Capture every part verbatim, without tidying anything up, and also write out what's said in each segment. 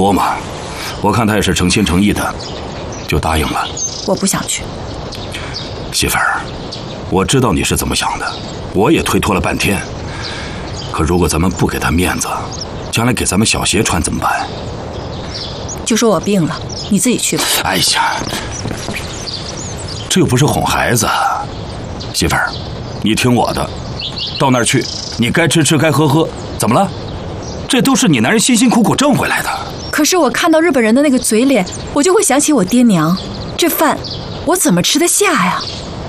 多嘛，我看他也是诚心诚意的，就答应了。 我不想去。 媳妇儿，我知道你是怎么想的，我也推脱了半天。可如果咱们不给他面子，将来给咱们小鞋穿怎么办？ 就说我病了，你自己去吧。 哎呀，这又不是哄孩子。媳妇儿，你听我的，到那儿去，你该吃吃，该喝喝，怎么了？这都是你男人辛辛苦苦挣回来的。 可是我看到日本人的那个嘴脸，我就会想起我爹娘，这饭我怎么吃得下呀？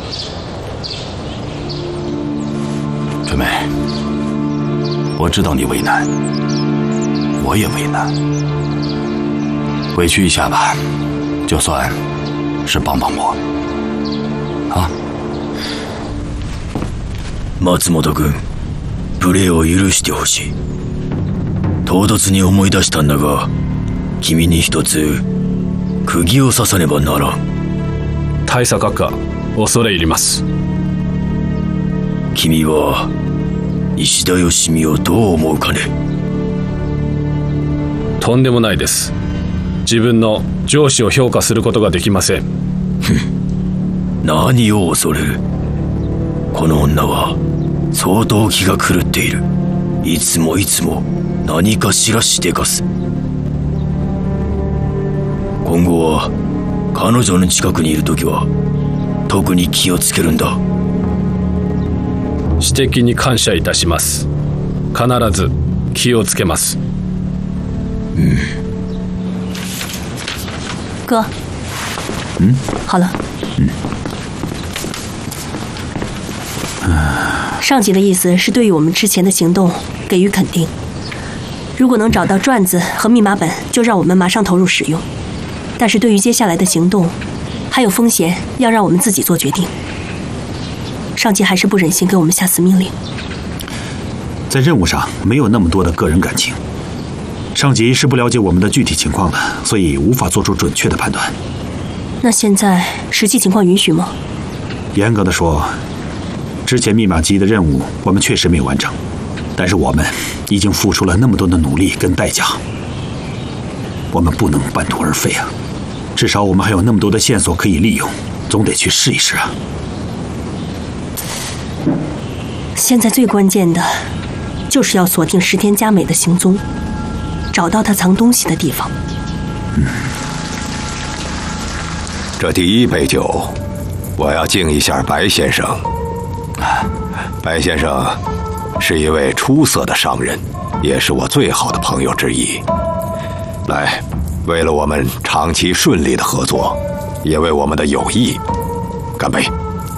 春梅，我知道你为难，我也为难。委屈一下吧，就算是帮帮我啊。 松本君、プレーを許してほしい。唐突に思い出したんだが、君に一つ釘を刺さねばならん。 大佐閣下、恐れ入ります。 君は石田芳美をどう思うかね。 とんでもないです。自分の上司を評価することができません。 何を恐れる。この女は相当気が狂っている。いつもいつも何かしらしでかす。今後は彼女の近くにいるときは特に気をつけるんだ。 指摘に感謝いたします。必ず気をつけます。 嗯。 哥。 嗯。 好了。 嗯。 上级的意思是对于我们之前的行动给予肯定。如果能找到篆子和密码本，就让我们马上投入使用。但是对于接下来的行动，还有风险，要让我们自己做决定。上级还是不忍心给我们下死命令。 在任务上没有那么多的个人感情，上级是不了解我们的具体情况的，所以无法做出准确的判断。 那现在实际情况允许吗？ 严格的说，之前密码机的任务我们确实没有完成，但是我们已经付出了那么多的努力跟代价，我们不能半途而废啊！至少我们还有那么多的线索可以利用，总得去试一试啊！ 现在最关键的，就是要锁定石田佳美的行踪，找到她藏东西的地方。 嗯，这第一杯酒，我要敬一下白先生。白先生是一位出色的商人，也是我最好的朋友之一。来，为了我们长期顺利的合作，也为我们的友谊，干杯！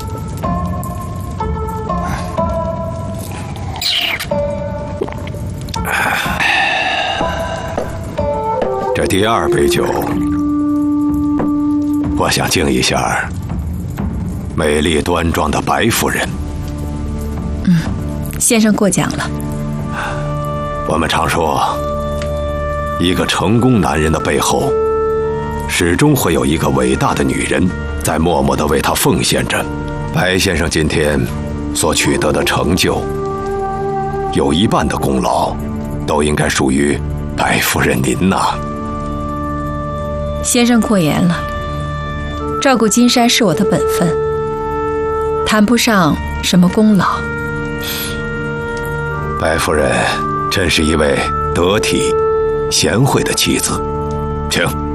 这第二杯酒，我想敬一下美丽端庄的白夫人。 嗯，先生过奖了。 我们常说，一个成功男人的背后，始终会有一个伟大的女人在默默地为他奉献着。白先生今天所取得的成就，有一半的功劳都应该属于白夫人您呐。 先生过言了，照顾金山是我的本分，谈不上什么功劳。 白夫人真是一位得体、贤惠的妻子，请。